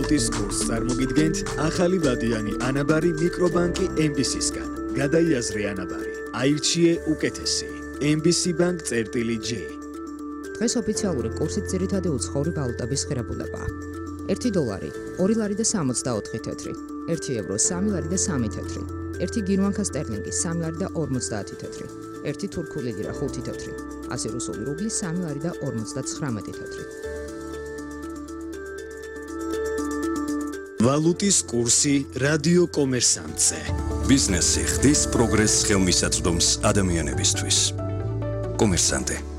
ვალუტის კურსს წარმოგიდგენთ ახალი ვადიანი ანაბარი მიკრობანკი MBC-სგან. გადაიაზრე ანაბარი. აირჩიე უკეთესი. MBC Bank წერტილი J. დღეს ოფიციალური კურსით ძირითადი უცხოური ვალუტების ღირებულებაა. 1 დოლარი 2 ლარი და 64 თეთრი, 1 ევრო 3 ლარი და 3 თეთრი, 1 გირვანკა სტერლინგი 3 ლარი და 50 თეთრი, 1 თურქული ლირა 5 თეთრი, 100 რუსული რუბლი 3 ლარი და 59 თეთრი. ვალუტის კურსი რადიო კომერსანტზე. ბიზნესი ხდის პროგრესს ხელმისაწვდომს ადამიანებისთვის. კომერსანტე